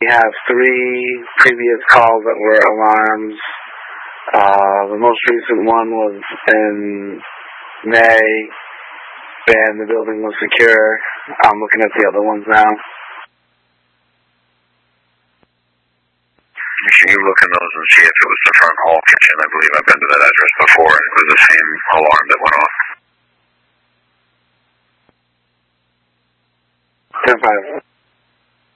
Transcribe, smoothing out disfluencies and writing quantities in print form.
We have 3 previous calls that were alarms. The most recent one was in May, and the building was secure. I'm looking at the other ones now. Can you look in those and see if it was the front hall kitchen? I believe I've been to that address before, and it was the same alarm that went off. 10-5.